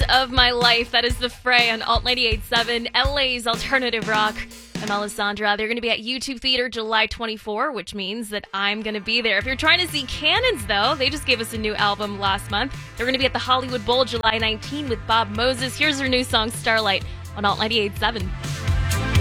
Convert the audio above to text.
of My Life. That is The Fray on Alt 98.7, LA's alternative rock. I'm Alessandra. They're going to be at YouTube Theater July 24, which means that I'm going to be there. If you're trying to see Cannons, though, they just gave us a new album last month. They're going to be at the Hollywood Bowl July 19 with Bob Moses. Here's their new song, Starlight, on Alt 98.7.